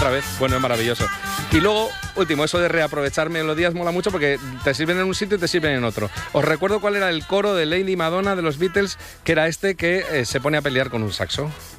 otra vez. Bueno, es maravilloso. Y luego, último, eso de reaprovechar melodías mola mucho porque te sirven en un sitio y te sirven en otro. Os recuerdo cuál era el coro de Lady Madonna de los Beatles, que era este que se pone a pelear con un saxo.